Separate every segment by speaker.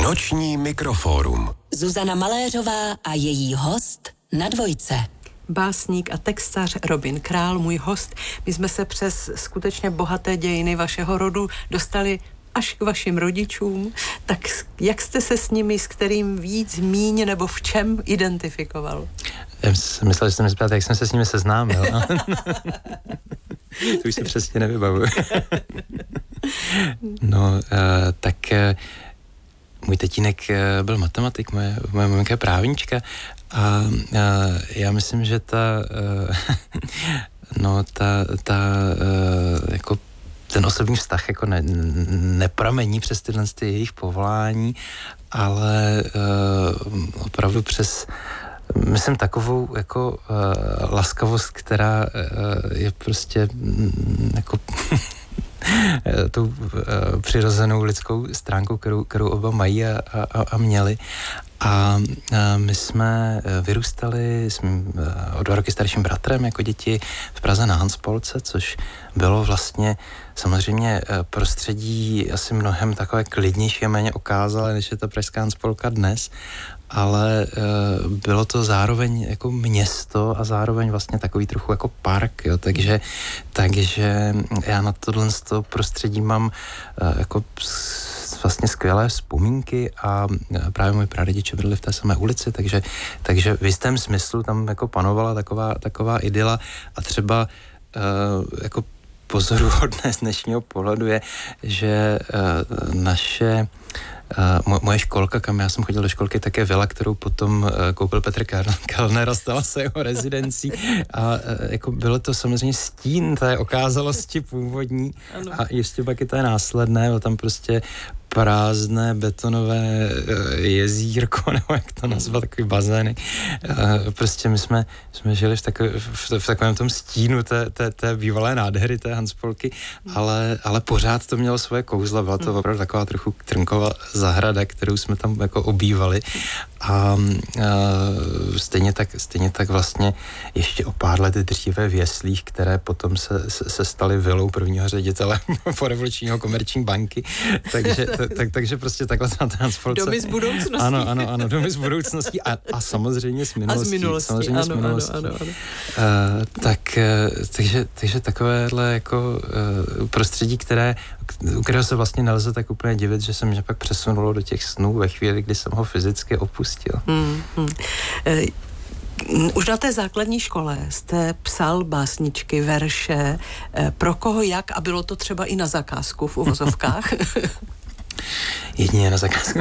Speaker 1: Noční mikrofórum.
Speaker 2: Zuzana Maléřová a její host na Dvojce.
Speaker 3: Básník a textař Robin Král, můj host. My jsme se přes skutečně bohaté dějiny vašeho rodu dostali až k vašim rodičům. Tak jak jste se s nimi, s kterým víc, míň nebo v čem identifikoval?
Speaker 4: Já jsem myslel, že jsem zpět, jak jsem se s nimi seznámil. To už si přesně nevybavuji. Tak můj tatínek byl matematik, moje maminka je právnička a já myslím, že jako ten osobní vztah jako nepramení přes tyhle jejich povolání, ale opravdu přes, myslím, takovou jako laskavost, která je prostě jako tou přirozenou lidskou stránkou, kterou oba mají a měli. A my jsme vyrůstali s mým o 2 roky starším bratrem jako děti v Praze na Hanspolce, což bylo vlastně samozřejmě prostředí asi mnohem takové klidnější a méně okázalé, než je ta pražská Hanspolka dnes, ale bylo to zároveň jako město a zároveň vlastně takový trochu jako park, jo, takže já na tohle prostředí mám jako vlastně skvělé vzpomínky a právě moji prarodiče bydleli v té samé ulici, takže v jistém smyslu tam jako panovala taková idyla a třeba jako pozoruhodné z dnešního pohledu je, že naše moje školka, kam já jsem chodil do školky, tak je vila, kterou potom koupil Petr Kellner a stala se jeho rezidencí a jako bylo to samozřejmě stín té okázalosti původní. Ano. A ještě pak i té následné, bylo tam prostě prázdné betonové jezírko, nebo jak to nazvat, takový bazének. Prostě my jsme žili v takovém tom stínu té bývalé nádhery, té Hanspolky, ale pořád to mělo svoje kouzla, byla to opravdu taková trochu trnková zahrada, kterou jsme tam jako obývali a stejně tak vlastně ještě o pár let dříve v jeslích, které potom se staly vilou prvního ředitele porevolučního Komerční banky, takže prostě takhle ta Hanspolce.
Speaker 3: Domy z budoucnosti.
Speaker 4: Ano, domy z budoucnosti a samozřejmě s minulostí.
Speaker 3: Ano.
Speaker 4: Takže takovéhle jako prostředí, u kterého se vlastně nelze tak úplně divit, že se mě pak přesunulo do těch snů ve chvíli, kdy jsem ho fyzicky opustil.
Speaker 3: Už na té základní škole jste psal básničky, verše, pro koho jak a bylo to třeba i na zakázku v uvozovkách?
Speaker 4: Jedině na zakázku.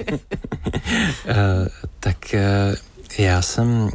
Speaker 4: Tak já jsem,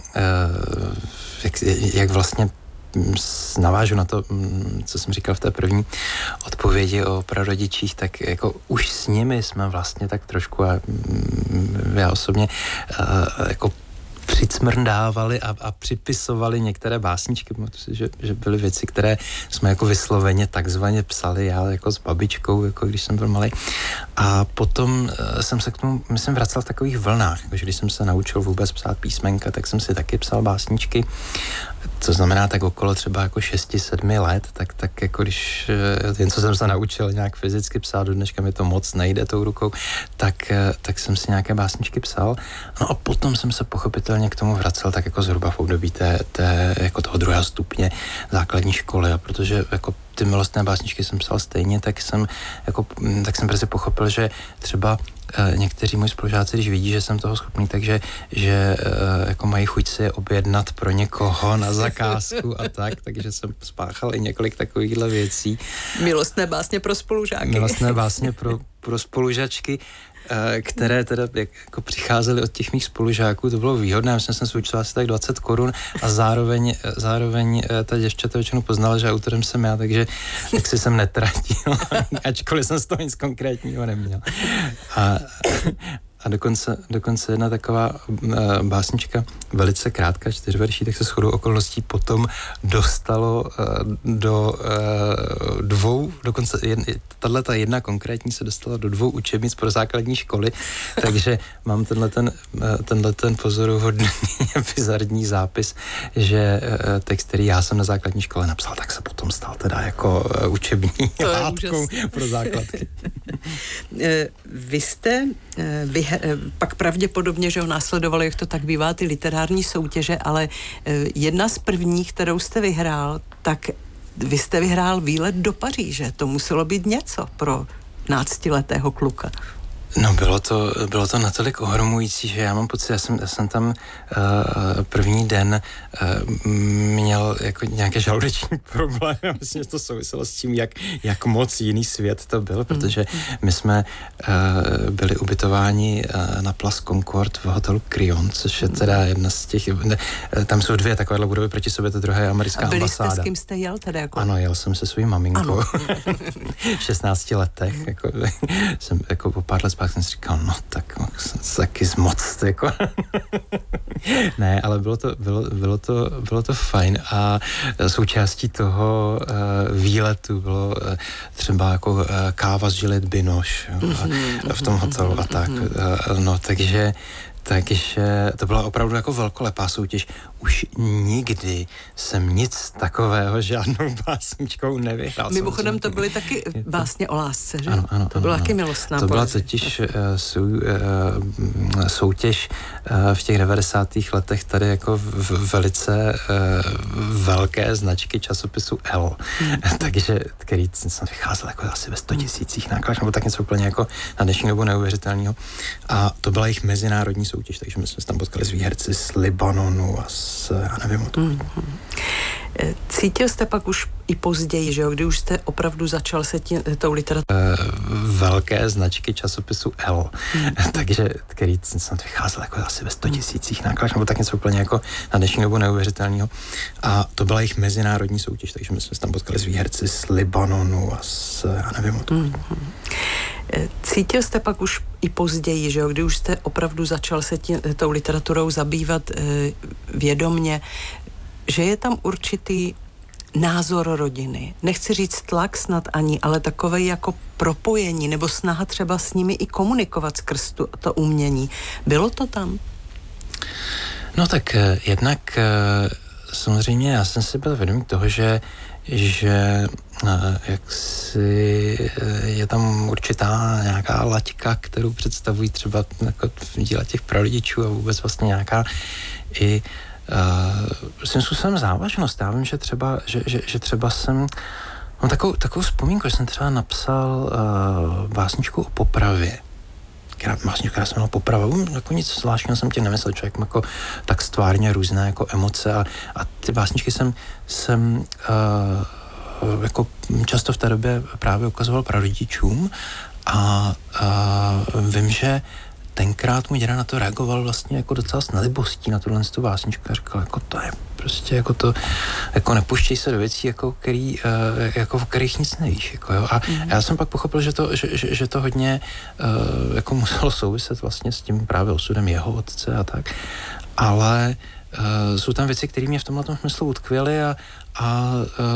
Speaker 4: jak vlastně navážu na to, co jsem říkal v té první odpovědi o prarodičích, tak jako už s nimi jsme vlastně tak trošku a já osobně jako přicmrdávali a připisovali některé básničky, protože že byly věci, které jsme jako vysloveně takzvaně psali, já jako s babičkou, jako když jsem byl malý. A potom jsem se k tomu, myslím, vracel v takových vlnách, jakože když jsem se naučil vůbec psát písmenka, tak jsem si taky psal básničky, to znamená tak okolo třeba jako 6-7 let, tak jako když jen co jsem se naučil nějak fyzicky psát, do dneška mi to moc nejde tou rukou, tak jsem si nějaké básničky psal. No a potom jsem se pochopitelně k tomu vracel tak jako zhruba v období jako toho 2. stupně základní školy, a protože jako ty milostné básničky jsem psal stejně, tak jsem prostě pochopil, že třeba někteří moji spolužáci, když vidí, že jsem toho schopný, takže jako mají chuť si je objednat pro někoho na zakázku a takže jsem spáchal i několik takovýchhle věcí.
Speaker 3: Milostné básně pro spolužáky.
Speaker 4: Milostné básně pro spolužačky, které teda jako přicházely od těch mých spolužáků, to bylo výhodné, já jsem se učil asi tak 20 korun a zároveň ta děvčata většinou poznala, že autorem jsem já, takže tak si jsem netratil, ačkoliv jsem z toho nic konkrétního neměl. A dokonce jedna taková básnička, velice krátká, 4 verší, tak se shodou okolností potom dostalo do 2, dokonce tato jedna konkrétní se dostala do 2 učebnic pro základní školy, takže mám tenhle pozoruhodný bizarní zápis, že text, který já jsem na základní škole napsal, tak se potom stal teda jako učební látkou pro základky.
Speaker 3: Vy jste pak pravděpodobně, že ho následovalo, jak to tak bývá, ty literární soutěže, ale jedna z prvních, kterou jste vyhrál, tak vy jste vyhrál výlet do Paříže. To muselo být něco pro 15letého kluka.
Speaker 4: No bylo to natolik ohromující, že já mám pocit, já jsem tam první den měl jako nějaké žaludeční problémy. Myslím, že to souviselo s tím, jak moc jiný svět to byl, protože my jsme byli ubytováni na Place Concorde v hotelu Crillon, což je teda jedna z těch, tam jsou dvě takovéhle budovy proti sobě, to druhé je americká ambasáda.
Speaker 3: A byli jste, s kým jste jel teda? Jako?
Speaker 4: Ano, jel jsem se svou maminkou v 16 letech, jako, jsem jako po pár let pak jsem si říkal, no tak jsem taky zmoc, jako. Ne, ale bylo to fajn a součástí toho výletu bylo třeba jako káva z Juliette Binoche v tom hotelu a tak. No, takže to byla opravdu jako velkolepá soutěž. Už nikdy jsem nic takového žádnou básničkou nevyhrál.
Speaker 3: Mimochodem to byly taky básně o lásce, že?
Speaker 4: Ano,
Speaker 3: to byla taky milostná
Speaker 4: to byla
Speaker 3: poezie.
Speaker 4: totiž soutěž v těch 90. letech tady jako velice velké značky časopisu L. Takže, který jsem vycházel jako asi ve 100 000 nákladech, nebo tak něco úplně jako na dnešní dobu neuvěřitelného. A to byla jejich mezinárodní soutěž, takže my jsme se tam potkali s výherci z Libanonu a já nevím o tom.
Speaker 3: Cítil jste pak už i později, že jo, kdy už jste opravdu začal se tou literaturou?
Speaker 4: Velké značky časopisu L, takže, který jsem vycházel jako asi ve 100 000 nákladech, nebo tak něco úplně jako na dnešní dobu neuvěřitelného. A to byla jejich mezinárodní soutěž, takže my jsme se tam potkali s výherci z Libanonu a já nevím o tom.
Speaker 3: Cítil jste pak už i později, že jo, kdy už jste opravdu začal se tou literaturou zabývat vědomně, že je tam určitý názor rodiny. Nechci říct tlak snad ani, ale takové jako propojení nebo snaha třeba s nimi i komunikovat skrz to umění. Bylo to tam?
Speaker 4: No tak jednak samozřejmě já jsem si byl vědomý toho, že jaksi je tam určitá nějaká laťka, kterou představují třeba jako v díle těch prarodičů a vůbec vlastně nějaká i svým způsobem závažnost. Já vím, že třeba jsem mám takovou vzpomínku, že jsem třeba napsal básničku o popravě. Která se měla poprava. Jako nic zvláštního jsem tě nemyslel, člověk jako tak stvárně různé jako emoce a ty básničky jsem jako často v té době právě ukazoval prarodičům a vím, že tenkrát můj děda na to reagoval vlastně jako docela s nelibostí na tuhle básničku a říkal, jako to je prostě jako to, jako nepuštěj se do věcí, jako v kterých nic nevíš, jako jo. A já jsem pak pochopil, že to hodně jako muselo souviset vlastně s tím právě osudem jeho otce a tak, ale jsou tam věci, které mě v tomhle smyslu utkvěly a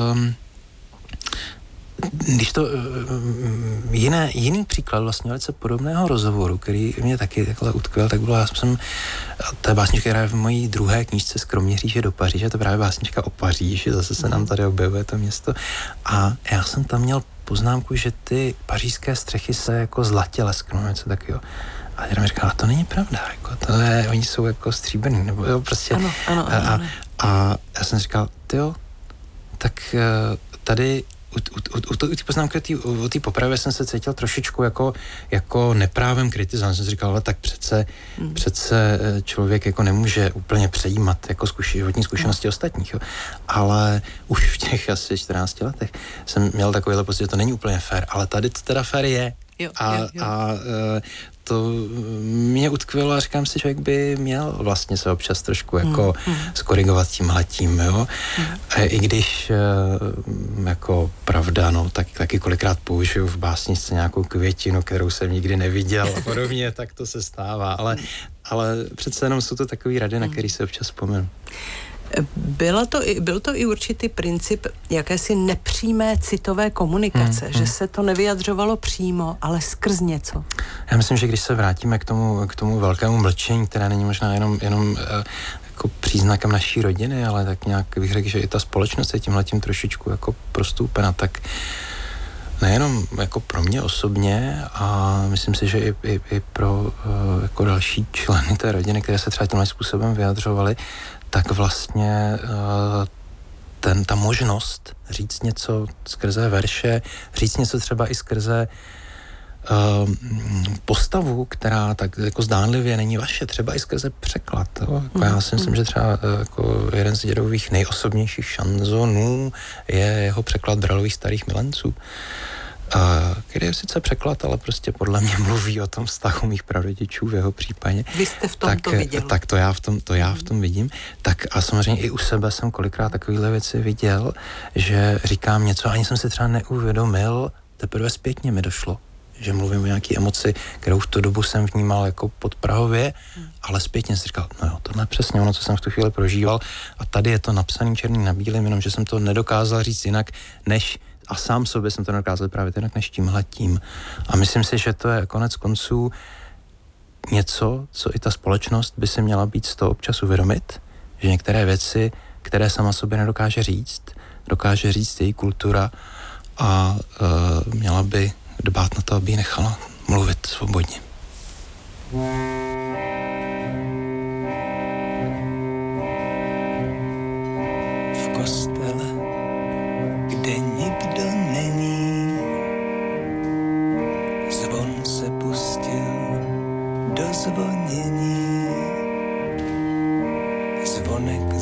Speaker 4: když to jiný příklad vlastně velice podobného rozhovoru, který mě taky takhle utkvěl, tak byla, to je básnička, která je v mojí druhé knížce Z Kroměříže do Paříže, to je právě básnička o Paříži, zase se nám tady objevuje to město a já jsem tam měl poznámku, že ty pařížské střechy se jako zlatě lesknou, něco takového. A já mi říkal, to není pravda, jako, oni jsou jako stříbrný, nebo jo, prostě.
Speaker 3: Ano.
Speaker 4: A já jsem říkal, tyjo, tak tady u té poznámky o té popravě jsem se cítil trošičku jako neprávem kritizovat. Jsem si říkal, ale tak přece člověk jako nemůže úplně přejímat jako životní zkušenosti ostatních. Jo. Ale už v těch asi 14 letech jsem měl takovýhle pocit, že to není úplně fér, ale tady to teda fér je.
Speaker 3: Jo.
Speaker 4: A to mě utkvělo a říkám si, člověk by měl vlastně se občas trošku jako skorigovat tímhletím, jo. I když jako pravda, no, tak taky kolikrát použiju v básničce nějakou květinu, kterou jsem nikdy neviděl a podobně, tak to se stává, ale přece jenom jsou to takový rady, na který se občas vzpomenu.
Speaker 3: Byl to i určitý princip jakési nepřímé citové komunikace, že se to nevyjadřovalo přímo, ale skrz něco.
Speaker 4: Já myslím, že když se vrátíme k tomu velkému mlčení, které není možná jenom jako příznakem naší rodiny, ale tak nějak bych řekl, že i ta společnost je tímhletím trošičku jako prostoupena, tak Nejenom jako pro mě osobně a myslím si, že i pro jako další členy té rodiny, které se třeba tímhle způsobem vyjadřovali, tak vlastně ta možnost říct něco skrze verše, říct něco třeba i skrze postavu, která tak jako zdánlivě není vaše, třeba i skrze překlad. Jako já si myslím, že třeba jako jeden z dědových nejosobnějších šanzonů je jeho překlad Brailových starých milenců, který je sice překlad, ale prostě podle mě mluví o tom vztahu mých prarodičů v jeho případě.
Speaker 3: Vy jste v tom to viděl.
Speaker 4: Tak to já v tom vidím. Tak a samozřejmě i u sebe jsem kolikrát takovýhle věci viděl, že říkám něco, ani jsem si třeba neuvědomil, teprve zpětně mi došlo, že mluvím o nějaké emoci, kterou v tu dobu jsem vnímal jako podprahově, ale zpětně jsem říkal, no jo, tohle je přesně ono, co jsem v tu chvíli prožíval a tady je to napsaný černý na bílým, jenom že jsem to nedokázal říct jinak, než a sám sobě jsem to nedokázal právě jinak než tímhletím. A myslím si, že to je konec konců něco, co i ta společnost by si měla být z toho občas uvědomit, že některé věci, které sama sobě nedokáže říct, dokáže říct její kultura a měla by dbát na to, aby ji nechala mluvit svobodně.
Speaker 5: V kostele, kde nikdo není, zvon se pustil do zvonu.